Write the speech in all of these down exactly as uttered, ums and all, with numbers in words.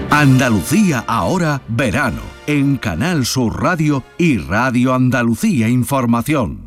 Andalucía ahora verano en Canal Sur Radio y Radio Andalucía Información.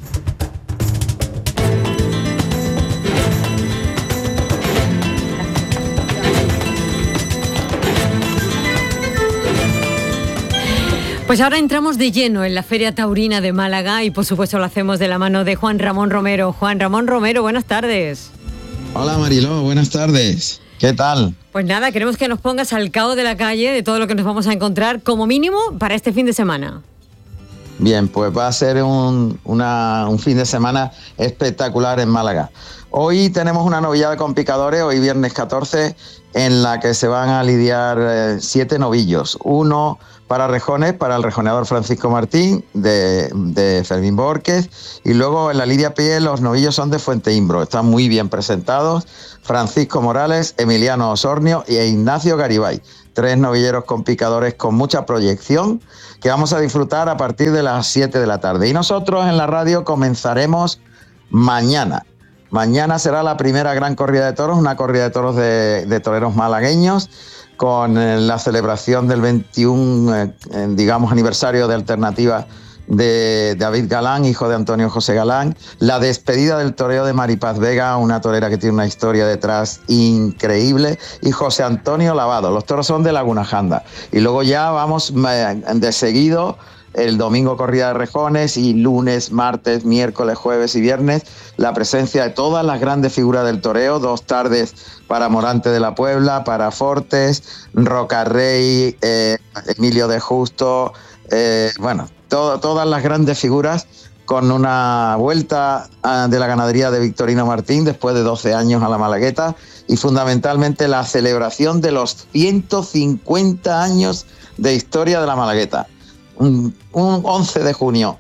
Pues ahora entramos de lleno en la Feria Taurina de Málaga y por supuesto lo hacemos de la mano de Juan Ramón Romero. Juan Ramón Romero, buenas tardes. Hola Mariló, buenas tardes. ¿Qué tal? Pues nada, queremos que nos pongas al cao de la calle de todo lo que nos vamos a encontrar como mínimo para este fin de semana. Bien, pues va a ser un, una, un fin de semana espectacular en Málaga. Hoy tenemos una novillada con picadores, hoy viernes catorce, en la que se van a lidiar eh, siete novillos. Uno para rejones, para el rejoneador Francisco Martín, de, de Fermín Borquez, y luego en la lidia a pie los novillos son de Fuente Imbro, están muy bien presentados, Francisco Morales, Emiliano Osornio e Ignacio Garibay, tres novilleros con picadores con mucha proyección, que vamos a disfrutar a partir de las siete de la tarde. Y nosotros en la radio comenzaremos mañana. Mañana será la primera gran corrida de toros, una corrida de toros de, de toreros malagueños, con eh, la celebración del veintiún, eh, digamos, aniversario de Alternativa de David Galán, hijo de Antonio José Galán, la despedida del toreo de Maripaz Vega, una torera que tiene una historia detrás increíble, y José Antonio Lavado. Los toros son de Laguna Janda. Y luego ya vamos eh, de seguido, el domingo corrida de rejones y lunes, martes, miércoles, jueves y viernes la presencia de todas las grandes figuras del toreo, dos tardes para Morante de la Puebla, para Fortes, Rocarrey, eh, Emilio de Justo, eh, bueno, todo, todas las grandes figuras, con una vuelta de la ganadería de Victorino Martín después de doce años a la Malagueta, y fundamentalmente la celebración de los ciento cincuenta años de historia de la Malagueta. Un, un once de junio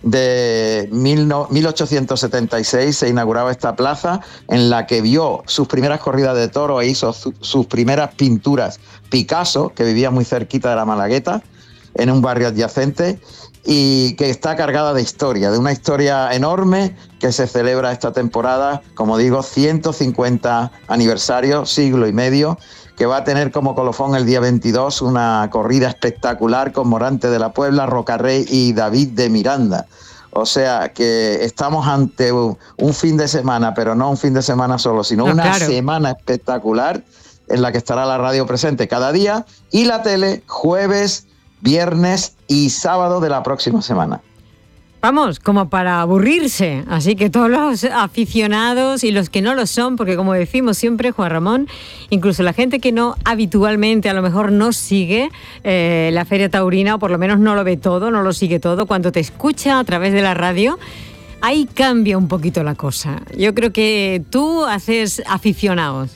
de mil ochocientos setenta y seis se inauguraba esta plaza, en la que vio sus primeras corridas de toro e hizo su, sus primeras pinturas Picasso, que vivía muy cerquita de la Malagueta, en un barrio adyacente, y que está cargada de historia, de una historia enorme que se celebra esta temporada, como digo, ciento cincuenta aniversario, siglo y medio, que va a tener como colofón el día veintidós una corrida espectacular con Morante de la Puebla, Rocarrey y David de Miranda. O sea que estamos ante un, un fin de semana, pero no un fin de semana solo, sino no, una claro. semana espectacular en la que estará la radio presente cada día y la tele jueves, viernes y sábado de la próxima semana. Vamos, como para aburrirse, así que todos los aficionados y los que no lo son, porque como decimos siempre, Juan Ramón, incluso la gente que no habitualmente a lo mejor no sigue eh, la Feria Taurina, o por lo menos no lo ve todo, no lo sigue todo, cuando te escucha a través de la radio, ahí cambia un poquito la cosa. Yo creo que tú haces aficionados.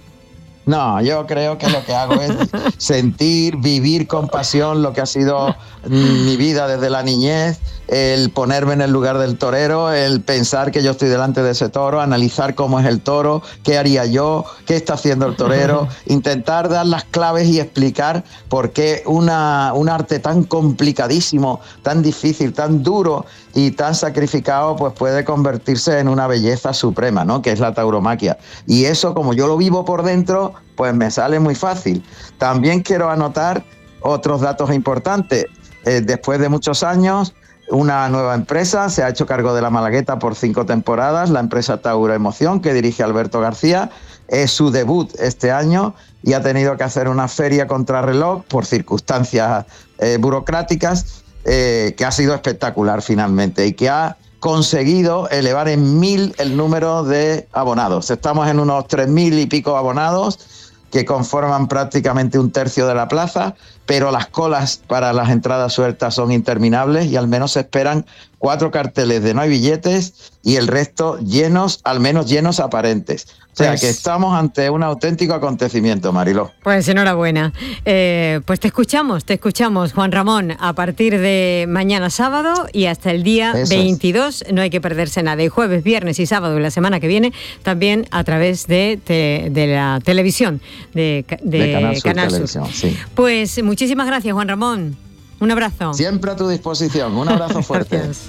No, yo creo que lo que hago es sentir, vivir con pasión lo que ha sido mi vida desde la niñez, el ponerme en el lugar del torero, el pensar que yo estoy delante de ese toro, analizar cómo es el toro, qué haría yo, qué está haciendo el torero, intentar dar las claves y explicar por qué una, un arte tan complicadísimo, tan difícil, tan duro y tan sacrificado, pues puede convertirse en una belleza suprema, ¿no? Que es la tauromaquia. Y eso, como yo lo vivo por dentro, pues me sale muy fácil. También quiero anotar otros datos importantes. Eh, después de muchos años, una nueva empresa se ha hecho cargo de la Malagueta por cinco temporadas, la empresa Tauro Emoción, que dirige Alberto García. Es su debut este año y ha tenido que hacer una feria contrarreloj por circunstancias eh, burocráticas, eh, que ha sido espectacular finalmente y que ha conseguido elevar en mil el número de abonados. Estamos en unos tres mil y pico abonados, que conforman prácticamente un tercio de la plaza, pero las colas para las entradas sueltas son interminables y al menos se esperan cuatro carteles de no hay billetes y el resto llenos, al menos llenos aparentes. O sea, pues, que estamos ante un auténtico acontecimiento, Mariló. Pues enhorabuena. Eh, pues te escuchamos, te escuchamos, Juan Ramón, a partir de mañana sábado y hasta el día Eso veintidós. Es. No hay que perderse nada. Y jueves, viernes y sábado y la semana que viene, también a través de, te, de la televisión, de, de, de Canal Sur. Canal Sur. Televisión, sí. Pues muchísimas gracias, Juan Ramón. Un abrazo. Siempre a tu disposición. Un abrazo fuerte. Gracias.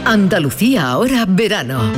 Andalucía ahora verano.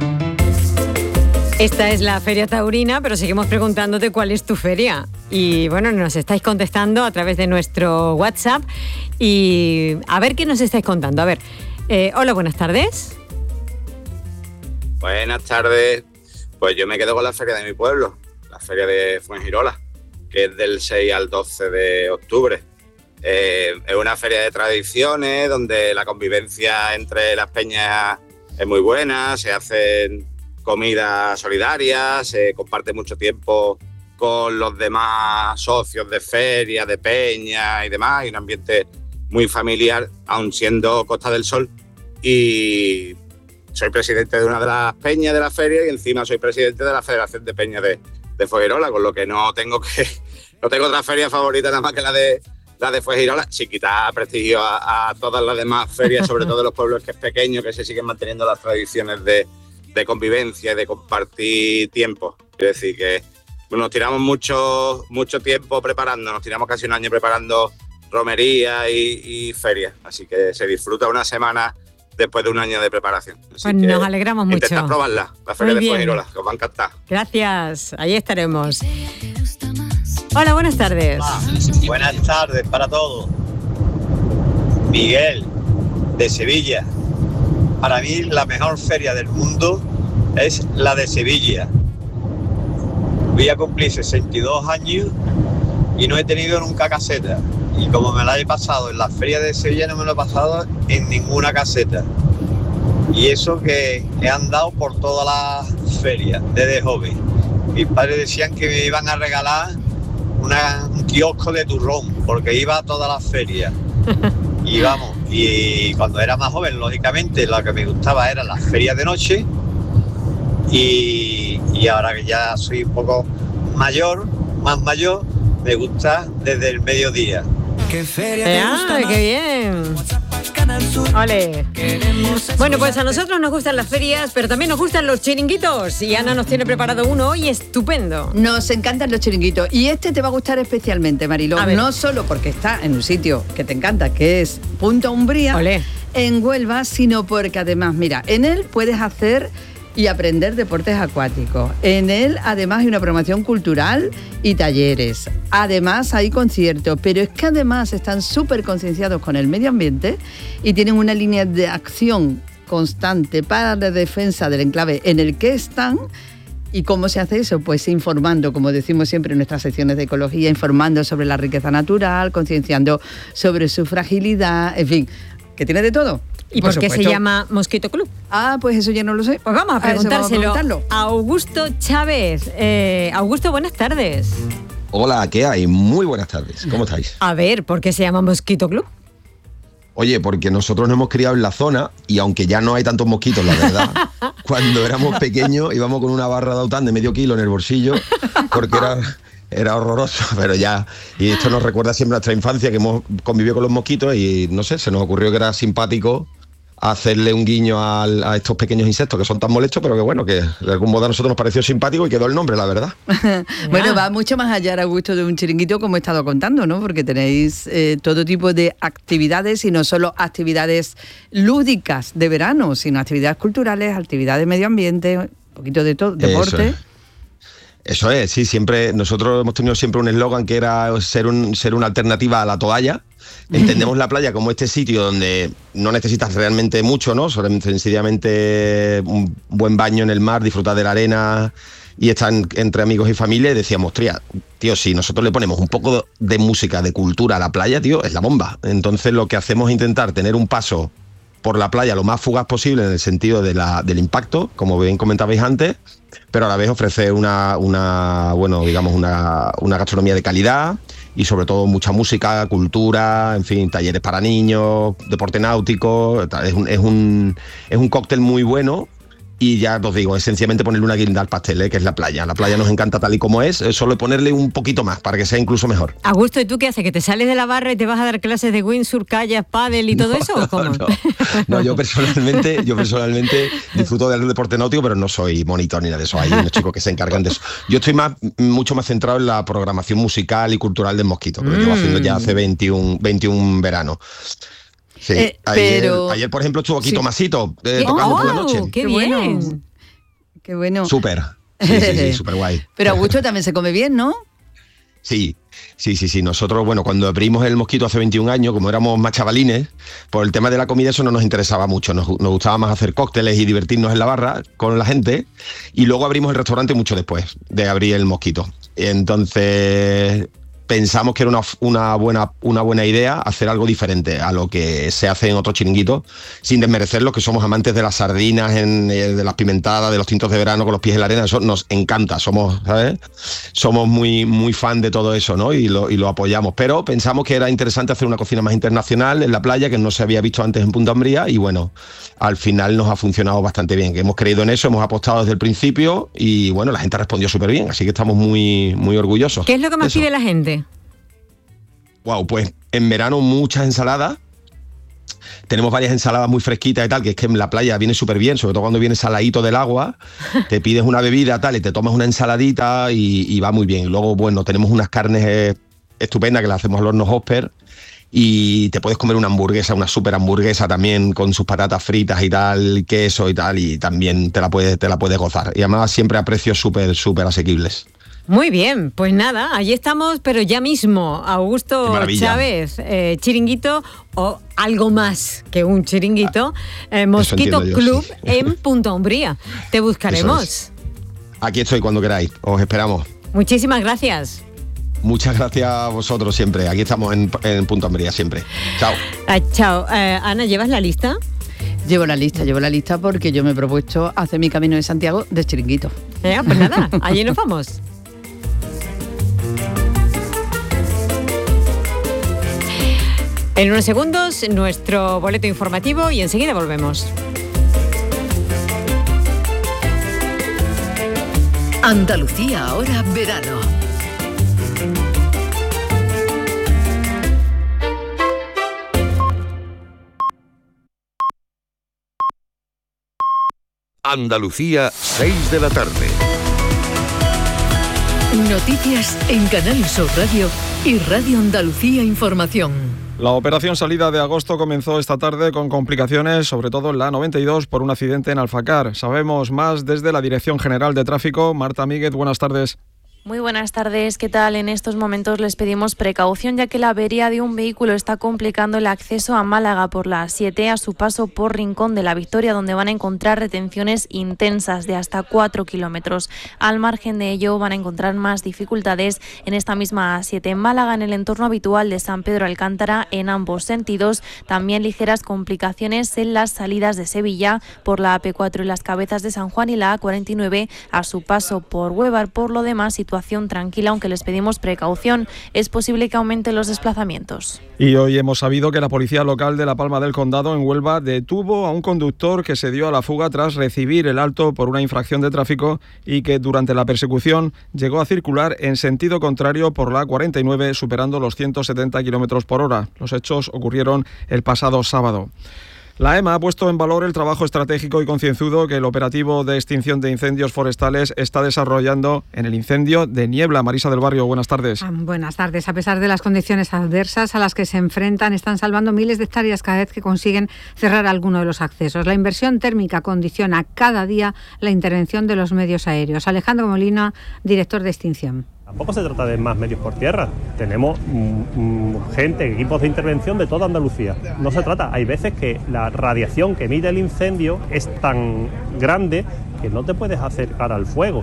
Esta es la Feria Taurina, pero seguimos preguntándote cuál es tu feria. Y bueno, nos estáis contestando a través de nuestro WhatsApp. Y a ver qué nos estáis contando. A ver, eh, hola, buenas tardes. Buenas tardes. Pues yo me quedo con la feria de mi pueblo, la feria de Fuengirola, que es del seis al doce de octubre. Eh, es una feria de tradiciones donde la convivencia entre las peñas es muy buena, se hacen comidas solidarias, se comparte mucho tiempo con los demás socios de feria, de peña y demás, y un ambiente muy familiar, aun siendo Costa del Sol. Y soy presidente de una de las peñas de la feria y encima soy presidente de la Federación de Peñas de, de Fuengirola, con lo que no tengo que no tengo otra feria favorita nada más que la de la de Fuengirola, sin quitar prestigio a, a todas las demás ferias, sobre todo de los pueblos que es pequeño, que se siguen manteniendo las tradiciones de de convivencia y de compartir tiempo. Es decir, que nos tiramos mucho, mucho tiempo preparando, nos tiramos casi un año preparando romería y, y ferias, así que se disfruta una semana después de un año de preparación. Así pues nos alegramos mucho. Intentad probarla, la feria de Fuengirola, que os va a encantar. Gracias, ahí estaremos. Hola, buenas tardes. Hola. Buenas tardes para todos. Miguel, de Sevilla. Para mí la mejor feria del mundo es la de Sevilla. Voy a cumplir sesenta y dos años y no he tenido nunca caseta. Y como me la he pasado en la feria de Sevilla, no me lo he pasado en ninguna caseta. Y eso que he andado por todas las ferias desde joven. Mis padres decían que me iban a regalar una, un kiosco de turrón, porque iba a todas las ferias. Y vamos, y cuando era más joven, lógicamente, lo que me gustaba eran las ferias de noche. Y, y ahora que ya soy un poco mayor, más mayor, me gusta desde el mediodía. ¿Qué feria? ¡Ah, qué bien! ¡Ole! Bueno, pues a nosotros nos gustan las ferias, pero también nos gustan los chiringuitos. Y Ana nos tiene preparado uno hoy estupendo. Nos encantan los chiringuitos. Y este te va a gustar especialmente, Mariló. No solo porque está en un sitio que te encanta, que es Punta Umbría, ¡olé!, en Huelva, sino porque además, mira, en él puedes hacer y aprender deportes acuáticos. En él, además, hay una programación cultural y talleres. Además, hay conciertos, pero es que además están súper concienciados con el medio ambiente y tienen una línea de acción constante para la defensa del enclave en el que están. ¿Y cómo se hace eso? Pues informando, como decimos siempre en nuestras secciones de ecología, informando sobre la riqueza natural, concienciando sobre su fragilidad, en fin, que tiene de todo. ¿Y por, por qué se llama Mosquito Club? Ah, pues eso ya no lo sé. Pues vamos a preguntárselo a Augusto Chávez. Eh, Augusto, buenas tardes. Hola, ¿qué hay? Muy buenas tardes. ¿Cómo estáis? A ver, ¿por qué se llama Mosquito Club? Oye, porque nosotros nos hemos criado en la zona y aunque ya no hay tantos mosquitos, la verdad, cuando éramos pequeños íbamos con una barra de Aután de medio kilo en el bolsillo porque era... Era horroroso, pero ya... Y esto nos recuerda siempre a nuestra infancia, que hemos convivido con los mosquitos y, no sé, se nos ocurrió que era simpático hacerle un guiño al, a estos pequeños insectos que son tan molestos, pero que bueno, que de algún modo a nosotros nos pareció simpático y quedó el nombre, la verdad. Bueno, va mucho más allá, Augusto, de un chiringuito, como he estado contando, ¿no? Porque tenéis eh, todo tipo de actividades y no solo actividades lúdicas de verano, sino actividades culturales, actividades de medio ambiente, un poquito de todo, deporte. Eso es. Eso es, sí, siempre nosotros hemos tenido siempre un eslogan que era ser, un, ser una alternativa a la toalla. Entendemos la playa como este sitio donde no necesitas realmente mucho, ¿no? Solo sencillamente un buen baño en el mar, disfrutar de la arena y estar entre amigos y familia. Y decíamos, tía, tío, si nosotros le ponemos un poco de música, de cultura a la playa, tío, es la bomba. Entonces lo que hacemos es intentar tener un paso por la playa lo más fugaz posible en el sentido de la, del impacto, como bien comentabais antes, pero a la vez ofrecer una, una bueno, digamos, una, una gastronomía de calidad y sobre todo mucha música, cultura, en fin, talleres para niños, deporte náutico. Es un, es un, es un cóctel muy bueno. Y ya os digo, es sencillamente ponerle una guinda al pastel, ¿eh? Que es la playa. La playa nos encanta tal y como es, es solo ponerle un poquito más para que sea incluso mejor. Augusto, ¿y tú qué haces? ¿Que te sales de la barra y te vas a dar clases de windsurf, kayak, pádel y todo no, eso? ¿O cómo? No, no, yo personalmente, yo personalmente disfruto del deporte náutico, pero no soy monitor ni nada de eso. Hay unos chicos que se encargan de eso. Yo estoy más, mucho más centrado en la programación musical y cultural del Mosquito, que lo llevo haciendo ya hace veintiún, veintiún veranos. Sí, Eh, ayer, pero- ayer, por ejemplo, estuvo aquí Sí. Tomasito eh, ¿Qué? tocando ¡Oh, por la noche. qué Qué bien! bueno. Qué bueno. Súper. Sí, sí, sí, súper guay. Pero a Augusto también se come bien, ¿no? Sí, sí, sí, sí. Nosotros, bueno, cuando abrimos el Mosquito hace veintiún años, como éramos más chavalines, por el tema de la comida eso no nos interesaba mucho. Nos, nos gustaba más hacer cócteles y divertirnos en la barra con la gente. Y luego abrimos el restaurante mucho después de abrir el Mosquito. Entonces pensamos que era una, una, buena, una buena idea hacer algo diferente a lo que se hace en otros chiringuitos, sin desmerecer los que somos amantes de las sardinas, en, eh, de las pimentadas, de los tintos de verano con los pies en la arena. Eso nos encanta, somos, ¿sabes? Somos muy, muy fan de todo eso, ¿no? Y lo, y lo apoyamos. Pero pensamos que era interesante hacer una cocina más internacional en la playa, que no se había visto antes en Punta Umbría, y bueno, al final nos ha funcionado bastante bien. Que hemos creído en eso, hemos apostado desde el principio y bueno, la gente respondió súper bien, así que estamos muy, muy orgullosos. ¿Qué es lo que más de eso. pide la gente? Wow, pues en verano muchas ensaladas. Tenemos varias ensaladas muy fresquitas y tal, que es que en la playa viene súper bien, sobre todo cuando viene saladito del agua, te pides una bebida tal y te tomas una ensaladita y, y va muy bien. Y luego, bueno, tenemos unas carnes eh, estupendas que las hacemos al horno Hosper y te puedes comer una hamburguesa, una súper hamburguesa también con sus patatas fritas y tal, queso y tal, y también te la puedes, te la puedes gozar. Y además siempre a precios súper, súper asequibles. Muy bien, pues nada, allí estamos, pero ya mismo, Qué Augusto maravilla. Chávez, eh, chiringuito o algo más que un chiringuito, eh, Mosquito entiendo yo, Club sí. en Punta Umbría. Te buscaremos. Eso Aquí estoy cuando queráis, os esperamos. Muchísimas gracias. Muchas gracias a vosotros siempre. Aquí estamos en, en Punta Umbría siempre. Chao. Ah, chao. Eh, Ana, ¿llevas la lista? Llevo la lista, llevo la lista porque yo me he propuesto hacer mi camino de Santiago de chiringuito. Eh, pues nada, allí nos vamos. En unos segundos, nuestro boleto informativo y enseguida volvemos. Andalucía ahora verano. Andalucía, seis de la tarde. Noticias en Canal Sur Radio y Radio Andalucía Información. La operación salida de agosto comenzó esta tarde con complicaciones, sobre todo en la noventa y dos, por un accidente en Alfacar. Sabemos más desde la Dirección General de Tráfico. Marta Míguez, buenas tardes. Muy buenas tardes, ¿qué tal? En estos momentos les pedimos precaución ya que la avería de un vehículo está complicando el acceso a Málaga por la A siete a su paso por Rincón de la Victoria, donde van a encontrar retenciones intensas de hasta cuatro kilómetros. Al margen de ello van a encontrar más dificultades en esta misma A siete en Málaga, en el entorno habitual de San Pedro Alcántara en ambos sentidos. También ligeras complicaciones en las salidas de Sevilla por la A P cuatro y las Cabezas de San Juan y la A cuarenta y nueve a su paso por Huévar. Por lo demás, situación tranquila, aunque les pedimos precaución. Es posible que aumenten los desplazamientos. Y hoy hemos sabido que la policía local de La Palma del Condado, en Huelva, detuvo a un conductor que se dio a la fuga tras recibir el alto por una infracción de tráfico y que durante la persecución llegó a circular en sentido contrario por la A cuarenta y nueve, superando los ciento setenta kilómetros por hora. Los hechos ocurrieron el pasado sábado. La EMA ha puesto en valor el trabajo estratégico y concienzudo que el operativo de extinción de incendios forestales está desarrollando en el incendio de Niebla. Marisa del Barrio, buenas tardes. Buenas tardes. A pesar de las condiciones adversas a las que se enfrentan, están salvando miles de hectáreas cada vez que consiguen cerrar alguno de los accesos. La inversión térmica condiciona cada día la intervención de los medios aéreos. Alejandro Molina, director de extinción. Tampoco se trata de más medios por tierra. Tenemos mmm, gente, equipos de intervención de toda Andalucía. No se trata. Hay veces que la radiación que emite el incendio es tan grande que no te puedes acercar al fuego.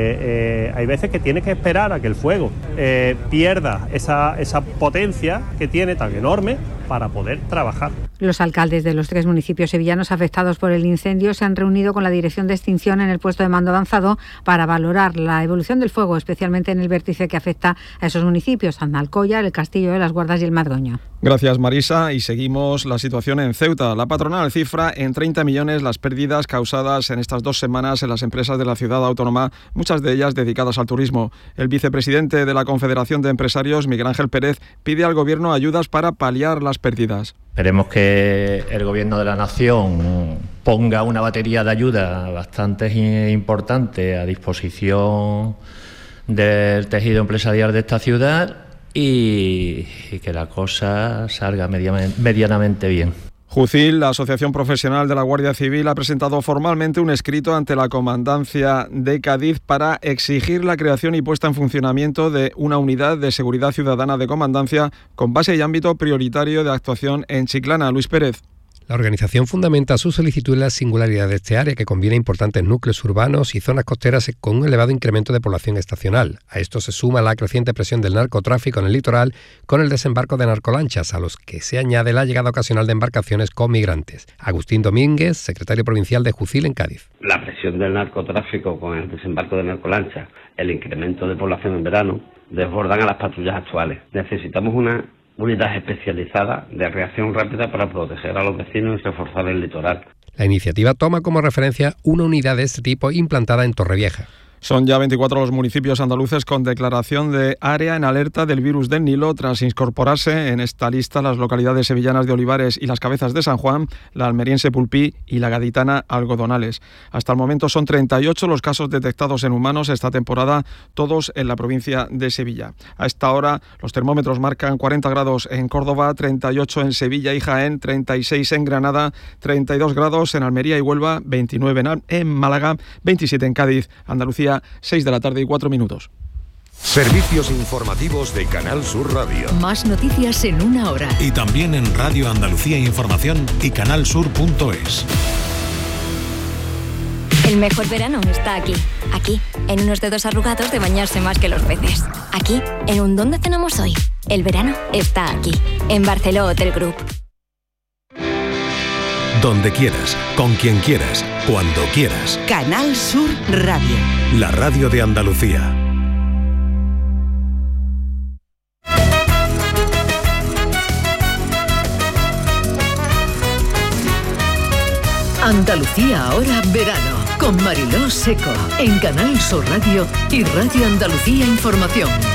Eh, eh, hay veces que tienes que esperar a que el fuego eh, pierda esa, esa potencia que tiene tan enorme para poder trabajar. Los alcaldes de los tres municipios sevillanos afectados por el incendio se han reunido con la Dirección de Extinción en el puesto de mando avanzado para valorar la evolución del fuego, especialmente en el vértice que afecta a esos municipios, Aznalcóllar, el Castillo de las Guardas y el Madroño. Gracias, Marisa. Y seguimos la situación en Ceuta. La patronal cifra en treinta millones las pérdidas causadas en estas dos semanas en las empresas de la ciudad autónoma, muchas de ellas dedicadas al turismo. El vicepresidente de la Confederación de Empresarios, Miguel Ángel Pérez, pide al Gobierno ayudas para paliar las pérdidas. Esperemos que el Gobierno de la Nación ponga una batería de ayuda bastante importante a disposición del tejido empresarial de esta ciudad y, y que la cosa salga medianamente, medianamente bien. Jucil, la Asociación Profesional de la Guardia Civil, ha presentado formalmente un escrito ante la Comandancia de Cádiz para exigir la creación y puesta en funcionamiento de una unidad de seguridad ciudadana de comandancia con base y ámbito prioritario de actuación en Chiclana. Luis Pérez. La organización fundamenta su solicitud en la singularidad de este área, que combina importantes núcleos urbanos y zonas costeras con un elevado incremento de población estacional. A esto se suma la creciente presión del narcotráfico en el litoral con el desembarco de narcolanchas, a los que se añade la llegada ocasional de embarcaciones con migrantes. Agustín Domínguez, secretario provincial de Jucil en Cádiz. La presión del narcotráfico con el desembarco de narcolanchas, el incremento de población en verano, desbordan a las patrullas actuales. Necesitamos una unidad especializada de reacción rápida para proteger a los vecinos y reforzar el litoral. La iniciativa toma como referencia una unidad de este tipo implantada en Torrevieja. Son ya veinticuatro los municipios andaluces con declaración de área en alerta del virus del Nilo tras incorporarse en esta lista las localidades sevillanas de Olivares y Las Cabezas de San Juan, la almeriense Pulpí y la gaditana Algodonales. Hasta el momento son treinta y ocho los casos detectados en humanos esta temporada, todos en la provincia de Sevilla. A esta hora los termómetros marcan cuarenta grados en Córdoba, treinta y ocho en Sevilla y Jaén, treinta y seis en Granada, treinta y dos grados en Almería y Huelva, veintinueve en Málaga, veintisiete en Cádiz, Andalucía, seis de la tarde y cuatro minutos. Servicios informativos de Canal Sur Radio. Más noticias en una hora. Y también en Radio Andalucía Información y canalsur punto es. El mejor verano está aquí. Aquí, en unos dedos arrugados de bañarse más que los peces. Aquí, en un ¿dónde cenamos hoy? El verano está aquí. En Barceló Hotel Group. Donde quieras, con quien quieras, cuando quieras. Canal Sur Radio. La radio de Andalucía. Andalucía ahora verano, con Mariló Seco, en Canal Sur Radio y Radio Andalucía Información.